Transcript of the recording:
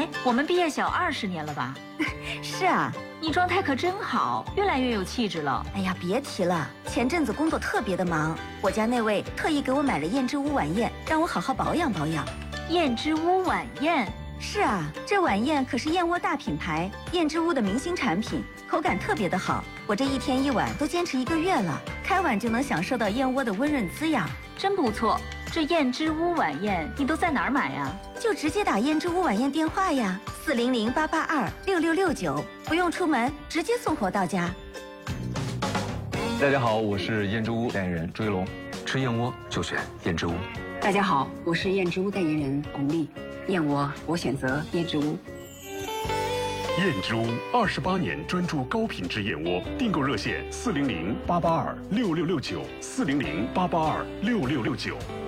哎，我们毕业小20年了吧？ 是啊， 你状态可真好，越来越有气质了。 哎呀，别提了，前阵子工作特别的忙，我家那位特意给我买了燕之屋晚宴，让我好好保养保养。 燕之屋晚宴？ 是啊，这晚宴可是燕窝大品牌燕之屋的明星产品，口感特别的好。我这一天一碗都坚持1个月了，开碗就能享受到燕窝的温润滋养， 真不错。这燕之屋晚宴你都在哪儿买呀？ 就直接打燕之屋晚宴电话呀，400-882-6669，不用出门，直接送货到家。 大家好，我是燕之屋代言人朱一龙，吃燕窝就选燕之屋。 大家好，我是燕之屋代言人巩俐，燕窝我选择燕之屋。 燕之屋28年专注高品质燕窝，订购热线400-882-6669，400-882-6669。